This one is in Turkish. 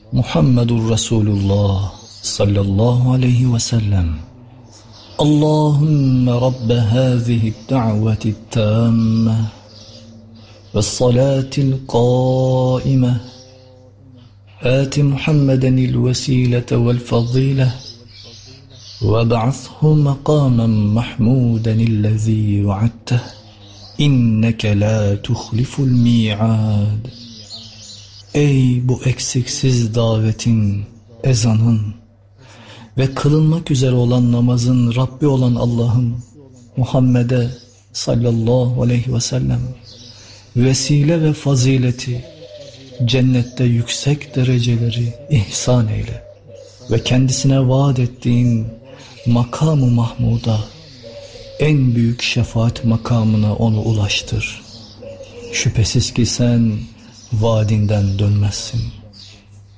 Muhammedur Resulullah sallallahu aleyhi ve sellem. Allahümme Rabbe hâzihi da'veti tâmme ve salatil qâime âti Muhammedenil vesilete vel fazîle ve ba'athu makâmen mahmûdenillezî vaadteh inneke lâ tuhliful mi'âd. Ey bu eksiksiz davetin, ezanın ve kılınmak üzere olan namazın Rabbi olan Allah'ım, Muhammed'e sallallahu aleyhi ve sellem vesile ve fazileti, cennette yüksek dereceleri ihsan eyle ve kendisine vaat ettiğin makam-ı mahmuda, en büyük şefaat makamına onu ulaştır. Şüphesiz ki sen vaadinden dönmezsin.